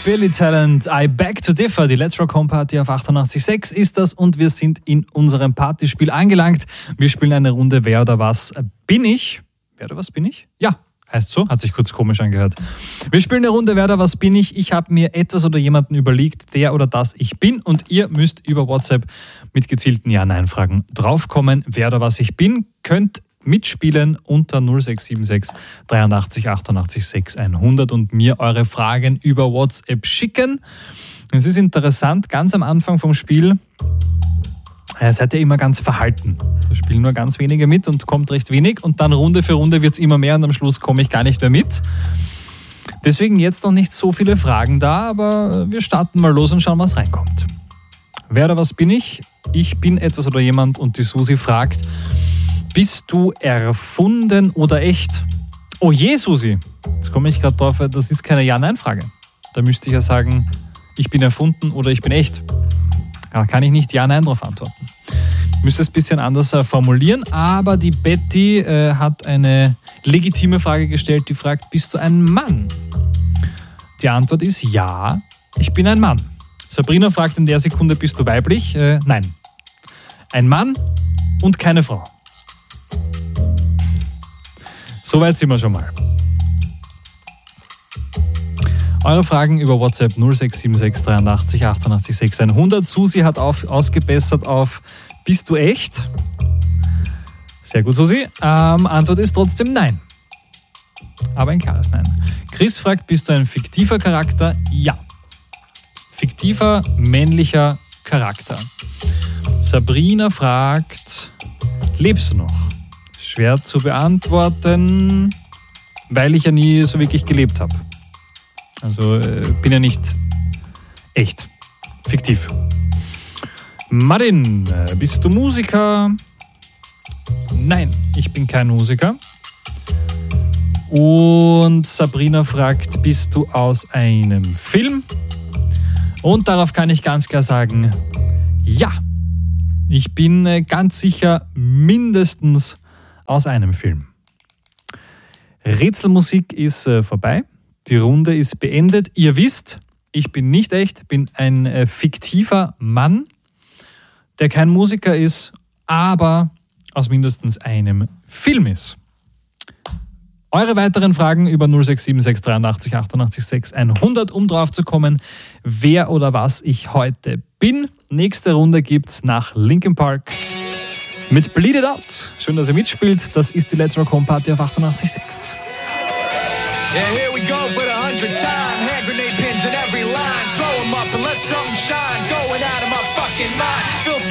Billy Talent, I Beg to Differ. Die Let's Rock Home Party auf 88.6 ist das und wir sind in unserem Partyspiel angelangt. Wir spielen eine Runde Wer oder was bin ich? Wer oder was bin ich? Ja, heißt so. Hat sich kurz komisch angehört. Wir spielen eine Runde Wer oder was bin ich? Ich habe mir etwas oder jemanden überlegt, der oder das ich bin und ihr müsst über WhatsApp mit gezielten Ja-Nein-Fragen draufkommen. Wer oder was ich bin, könnt mitspielen unter 0676 83 88 6 100 und mir eure Fragen über WhatsApp schicken. Es ist interessant, ganz am Anfang vom Spiel seid ihr immer ganz verhalten. Da spielen nur ganz wenige mit und kommt recht wenig und dann Runde für Runde wird es immer mehr und am Schluss komme ich gar nicht mehr mit. Deswegen jetzt noch nicht so viele Fragen da, aber wir starten mal los und schauen, was reinkommt. Wer oder was bin ich? Ich bin etwas oder jemand und die Susi fragt: Bist du erfunden oder echt? Oh je, Susi. Jetzt komme ich gerade drauf, das ist keine Ja-Nein-Frage. Da müsste ich ja sagen, ich bin erfunden oder ich bin echt. Da kann ich nicht Ja-Nein drauf antworten. Ich müsste es ein bisschen anders formulieren, aber die Betty hat eine legitime Frage gestellt, die fragt: Bist du ein Mann? Die Antwort ist ja, ich bin ein Mann. Sabrina fragt in der Sekunde: Bist du weiblich? Nein. Ein Mann und keine Frau. Soweit sind wir schon mal. Eure Fragen über WhatsApp 0676 83 88 6 100. Susi hat ausgebessert auf Bist du echt? Sehr gut, Susi. Antwort ist trotzdem nein. Aber ein klares Nein. Chris fragt: Bist du ein fiktiver Charakter? Ja. Fiktiver, männlicher Charakter. Sabrina fragt: Lebst du noch? Schwer zu beantworten, weil ich ja nie so wirklich gelebt habe. Also bin ja nicht echt. Fiktiv. Martin, bist du Musiker? Nein, ich bin kein Musiker. Und Sabrina fragt: Bist du aus einem Film? Und darauf kann ich ganz klar sagen, ja. Ich bin ganz sicher mindestens aus einem Film. Rätselmusik ist vorbei. Die Runde ist beendet. Ihr wisst, ich bin nicht echt, bin ein fiktiver Mann, der kein Musiker ist, aber aus mindestens einem Film ist. Eure weiteren Fragen über 0676 83 88 6 100, um drauf zu kommen, wer oder was ich heute bin. Nächste Runde gibt's nach Linkin Park mit Bleed It Out. Schön, dass ihr mitspielt. Das ist die Let's Rock Home Party auf 88.6. Yeah, here we go for the 100th time. Hand grenade pins in every line. Throw them up and let something shine. Going out of my fucking mind. Feel